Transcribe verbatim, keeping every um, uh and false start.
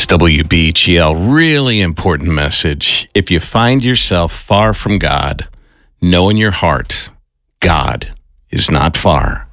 It's W B G L. Really important message. If you find yourself far from God, know in your heart, God is not far.